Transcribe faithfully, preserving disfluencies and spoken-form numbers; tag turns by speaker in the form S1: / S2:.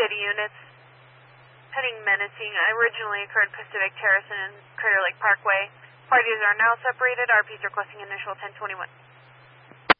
S1: City units. Heading menacing originally occurred Pacific Terrace and Crater Lake Parkway. Parties are now separated. R Ps requesting initial ten twenty-one.